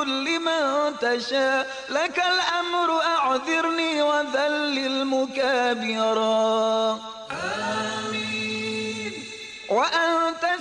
لمن تشاء لك الأمر أعذرني وذلل مكابرا. آمين. وأن